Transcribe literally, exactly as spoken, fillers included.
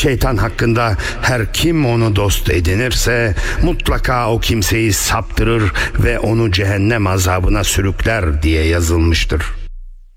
Şeytan hakkında her kim onu dost edinirse mutlaka o kimseyi saptırır ve onu cehennem azabına sürükler diye yazılmıştır.